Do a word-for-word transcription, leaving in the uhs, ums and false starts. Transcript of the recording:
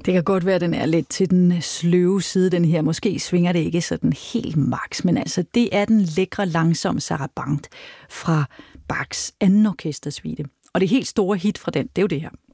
Det kan godt være, at den er lidt til den sløve side, den her. Måske svinger det ikke sådan helt max, men altså, det er den lækre, langsomme sarabande fra Bachs anden orkestersuite. Og det helt store hit fra den, det er jo det her.